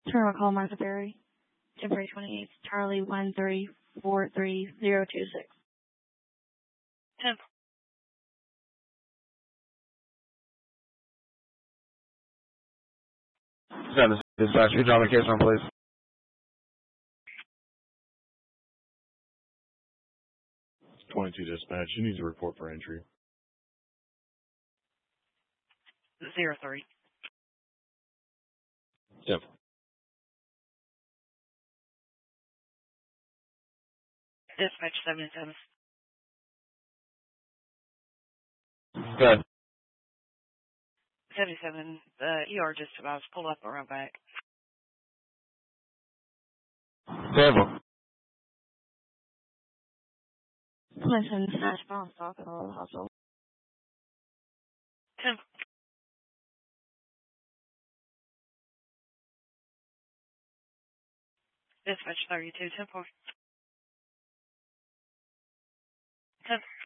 Terminal call Martha Berry. February 28th, Charlie 1343026. 10. Send this dispatch. Could you on the case on, please? Dispatch. You need to report for entry. 03. Yep. Dispatch 77. Good. 77. The ER just about pulled up around back. Table. Clinton Dispatch Bounce Off at all Hospital. 10. Dispatch 32. 10-4. 10.